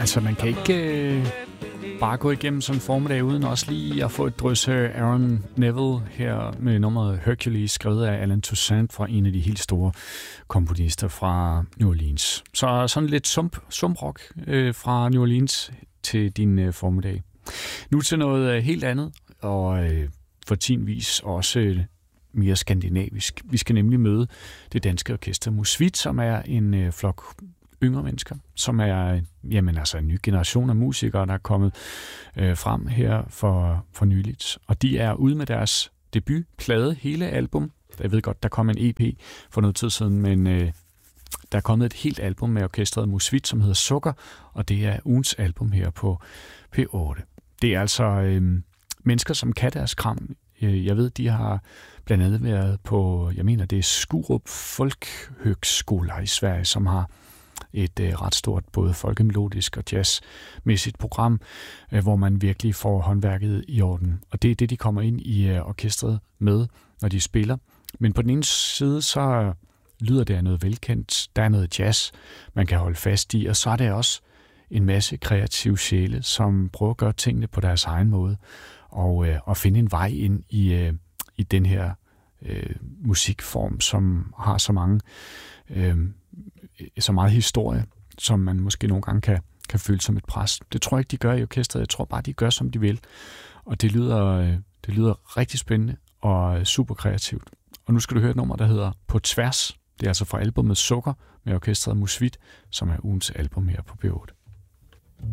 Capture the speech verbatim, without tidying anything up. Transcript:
Altså, man kan ikke øh, bare gå igennem sådan en formiddag uden også lige at få et drøs Aaron Neville her med nummeret Hercules, skrevet af Alan Toussaint fra en af de helt store komponister fra New Orleans. Så sådan lidt sump, sumprock øh, fra New Orleans til din øh, formiddag. Nu til noget øh, helt andet, og øh, for tinvis også øh, mere skandinavisk. Vi skal nemlig møde det danske orkester Musvit, som er en øh, flok yngre mennesker, som er jamen, altså en ny generation af musikere, der er kommet øh, frem her for, for nyligt. Og de er ude med deres debutplade, hele album. Jeg ved godt, der kom en E P for noget tid siden, men øh, der er kommet et helt album med orkestret Musvit, som hedder Sukker, og det er ugens album her på P otte. Det er altså øh, mennesker, som kan deres kram. Jeg ved, de har blandt andet været på, jeg mener, det er Skurup Folkhögskola i Sverige, som har et øh, ret stort både folkemelodisk og jazzmæssigt program, øh, hvor man virkelig får håndværket i orden. Og det er det, de kommer ind i øh, orkestret med, når de spiller. Men på den ene side, så lyder det af noget velkendt. Der er noget jazz, man kan holde fast i, og så er det også en masse kreative sjæle, som prøver at gøre tingene på deres egen måde, og, øh, og finde en vej ind i, øh, i den her øh, musikform, som har så mange øh, så meget historie, som man måske nogle gange kan, kan føle som et pres. Det tror jeg ikke, de gør i orkestret. Jeg tror bare, de gør, som de vil. Og det lyder, øh, det lyder rigtig spændende og super kreativt. Og nu skal du høre et nummer, der hedder På Tværs. Det er altså fra albumet Sukker med orkestret Musvit, som er ugens album her på P otte.